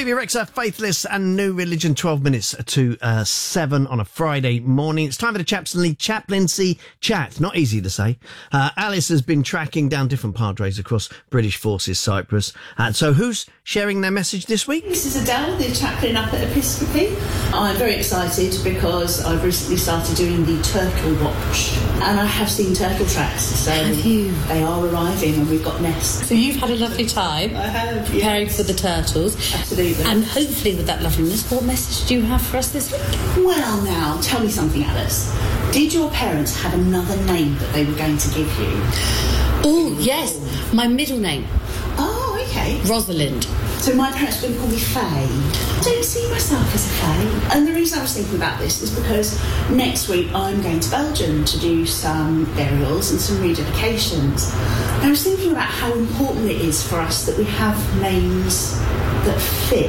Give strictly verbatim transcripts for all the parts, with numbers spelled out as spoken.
Bebe Rexha, Faithless and New Religion, twelve minutes to uh, seven on a Friday morning. It's time for the Chaplaincy, Chaplaincy Chat. Not easy to say. Uh, Alice has been tracking down different padres across British Forces Cyprus. Uh, so who's sharing their message this week? This is Adele, the chaplain up at Episcopi. I'm very excited because I've recently started doing the Turtle Watch. And I have seen turtle tracks, so have you? They are arriving and we've got nests. So you've had a lovely time. I have, preparing yes. for the turtles. Absolutely. And hopefully with that loveliness, what message do you have for us this week? Well, now, tell me something, Alice. Did your parents have another name that they were going to give you? Oh, yes. My middle name. Oh, okay. Rosalind. So my parents were going to call me Faye. I don't see myself as a Faye. And the reason I was thinking about this is because next week I'm going to Belgium to do some burials and some rededications. And I was thinking about how important it is for us that we have names that fit.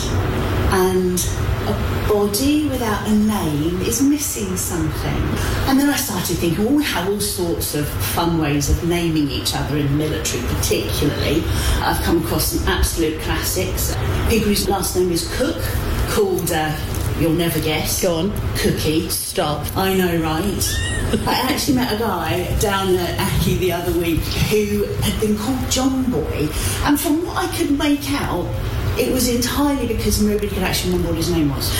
And a body without a name is missing something. And then I started thinking, well, we have all sorts of fun ways of naming each other in the military particularly. I've come across some absolute classics. People whose last name is Cook, called, uh, you'll never guess. Go on. Cookie. Stop. I know, right? I actually met a guy down at Aki the other week who had been called John Boy. And from what I could make out, it was entirely because nobody could actually remember what his name was.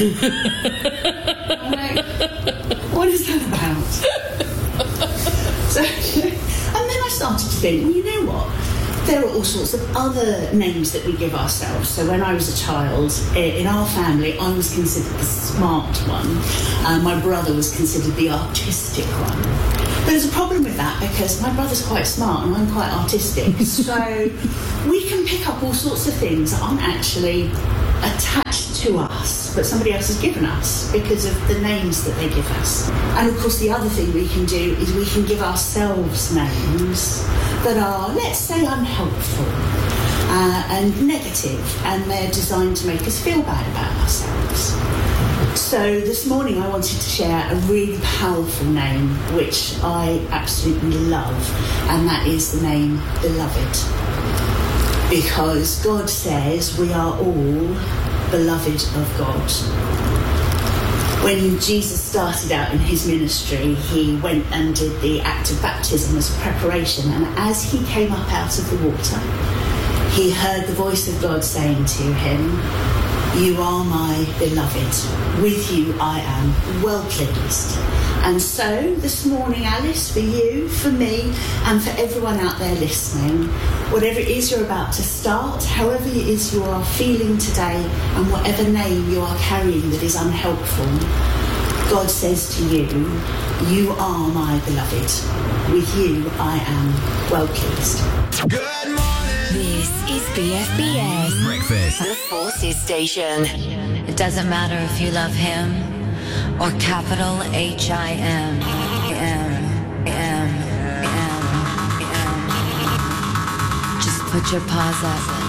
I'm like, what is that about? So, and then I started to think, well, you know what? There are all sorts of other names that we give ourselves. So when I was a child, in our family, I was considered the smart one. And my brother was considered the artistic one. There's a problem with that because my brother's quite smart and I'm quite artistic. So we can pick up all sorts of things that aren't actually attached to us, but somebody else has given us because of the names that they give us. And of course the other thing we can do is we can give ourselves names that are, let's say, unhelpful uh, and negative, and they're designed to make us feel bad about ourselves. So this morning I wanted to share a really powerful name which I absolutely love, and that is the name Beloved. Because God says we are all beloved of God. When Jesus started out in his ministry, he went and did the act of baptism as a preparation, and as he came up out of the water, he heard the voice of God saying to him, "You are my beloved. With you I am well pleased." And so this morning, Alice, for you, for me, and for everyone out there listening, whatever it is you're about to start, however it is you are feeling today, and whatever name you are carrying that is unhelpful, God says to you, "You are my beloved. With you I am well pleased." Good morning. This is B F B S Breakfast. The Forces Station. It doesn't matter if you love him or capital H I M. M, M, M, M. Just put your paws up